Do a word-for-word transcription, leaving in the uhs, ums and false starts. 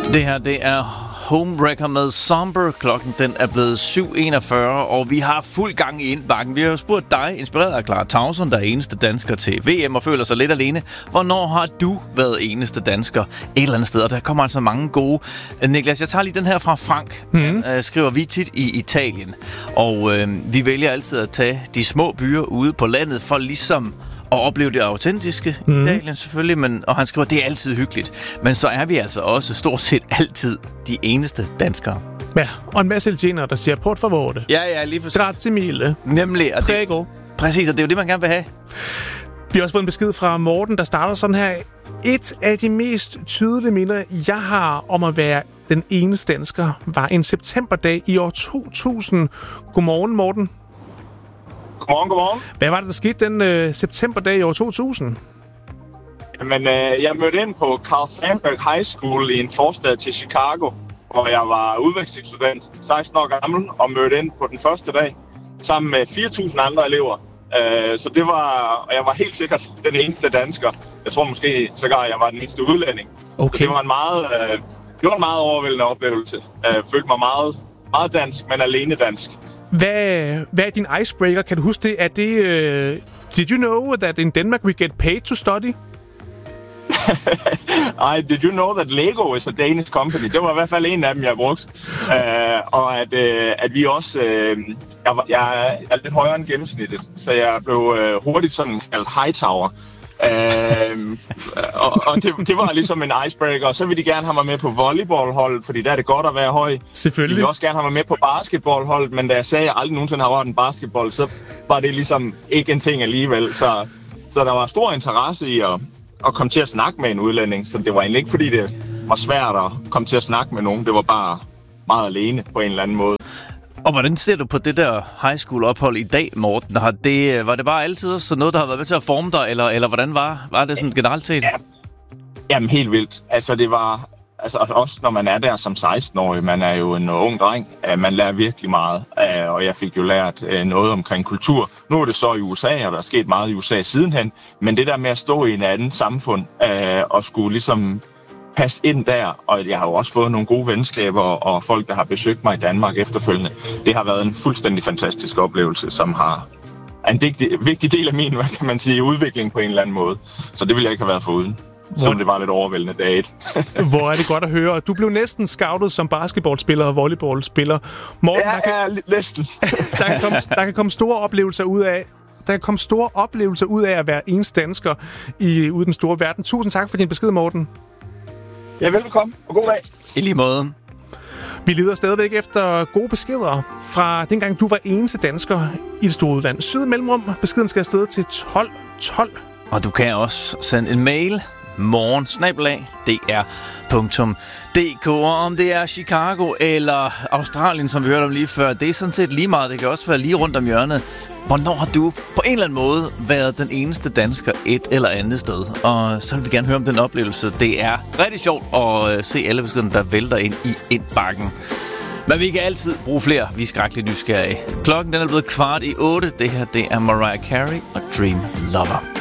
Det her, det er Homewrecker med Somber. Klokken den er blevet syv enogfyrre, og vi har fuld gang i indbakken. Vi har jo spurgt dig, inspireret af Clara Tauson, der er eneste dansker til V M og føler sig lidt alene. Hvornår har du været eneste dansker et eller andet sted? Og der kommer altså mange gode. Niklas, jeg tager lige den her fra Frank. Mm-hmm. Han øh, skriver, vi tit i Italien, og øh, vi vælger altid at tage de små byer ude på landet for ligesom og opleve det autentiske i mm. Italien selvfølgelig, men, og han skriver, det er altid hyggeligt. Men så er vi altså også stort set altid de eneste danskere. Ja, og en masse italiener, der siger, port favore. Ja, ja, lige præcis. Grazie mille. Nemlig. Og Prego. Det, præcis, og det er jo det, man gerne vil have. Vi har også fået en besked fra Morten, der starter sådan her. Et af de mest tydelige minder, jeg har om at være den eneste dansker, var en septemberdag i år to tusind. Godmorgen, Morten. Godmorgen, godmorgen. Hvad var det, der skete den øh, septemberdag i år to tusind? Jamen, øh, jeg mødte ind på Carl Sandburg High School i en forstad til Chicago, hvor jeg var udvekslingsstudent, seksten år gammel, og mødte ind på den første dag, sammen med fire tusind andre elever. Øh, så det var, og jeg var helt sikkert den eneste dansker. Jeg tror måske sågar, jeg var den eneste udlænding. Okay. Så det var en meget, øh, det var en meget overvældende oplevelse. Jeg følte mig meget, meget dansk, men alene dansk. Hvad, hvad er din icebreaker? Kan du huske det? Er det uh, did you know that in Denmark we get paid to study? I did you know that Lego is a Danish company? Det var i hvert fald en af dem, jeg brugte. Uh, og at, uh, at vi også... Uh, jeg, var, jeg er lidt højere end gennemsnittet, så jeg blev uh, hurtigt sådan kaldt Hightower. uh, og og det, det var ligesom en icebreaker. Og så ville de gerne have mig med på volleyballholdet, fordi der er det godt at være høj. Selvfølgelig. De ville også gerne have mig med på basketballholdet, men da jeg sagde, at jeg aldrig nogensinde har rørt en basketball, så var det ligesom ikke en ting alligevel. Så, så der var stor interesse i at, at komme til at snakke med en udlænding. Så det var egentlig ikke, fordi det var svært at komme til at snakke med nogen. Det var bare meget alene på en eller anden måde. Og hvordan ser du på det der high school ophold i dag, Morten? Har det, var det bare altid så noget, der har været med til at forme dig, eller, eller hvordan var, var det sådan generelt set? Ja. Jamen helt vildt. Altså det var, altså også når man er der som seksten-årig, man er jo en ung dreng, man lærer virkelig meget, og jeg fik jo lært noget omkring kultur. Nu er det så i U S A, og der er sket meget i U S A sidenhen, men det der med at stå i en anden samfund og skulle ligesom passe ind der, og jeg har jo også fået nogle gode venskaber og folk, der har besøgt mig i Danmark efterfølgende. Det har været en fuldstændig fantastisk oplevelse, som har en vigtig, vigtig del af min, hvad kan man sige, udvikling på en eller anden måde. Så det ville jeg ikke have været foruden. Så det var lidt overvældende dag et. Hvor er det godt at høre. Du blev næsten scoutet som basketballspiller og volleyballspiller. Morten, ja, der kan, ja, næsten. der, kan komme, der kan komme store oplevelser ud af Der kan komme store oplevelser ud af at være eneste dansker i ude den store verden. Tusind tak for din besked, Morten. Ja, velkommen, og god dag. I lige måde. Vi leder stadigvæk efter gode beskeder fra dengang du var eneste dansker i det store udland. Syd mellemrum. Beskeden skal afsted til tolv tolv. Og du kan også sende en mail morgen snabel-a d r punktum d k. Om det er Chicago eller Australien, som vi hørte om lige før, det er sådan set lige meget. Det kan også være lige rundt om hjørnet. Hvornår har du på en eller anden måde været den eneste dansker et eller andet sted? Og så vil vi gerne høre om den oplevelse. Det er rigtig sjovt at se alle beskederne, der vælter ind i indbakken. Men vi kan altid bruge flere. Vi er skrækkeligt nysgerrige. Klokken den er blevet kvart i otte. Det her, det er Mariah Carey og Dream Lover.